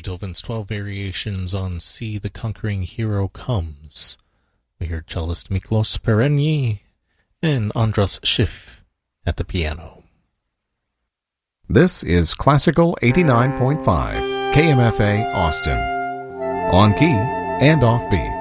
Beethoven's 12 variations on See the Conquering Hero Comes. We heard cellist Miklos Perenyi and Andras Schiff at the piano. This is Classical 89.5, KMFA Austin. On key and off beat.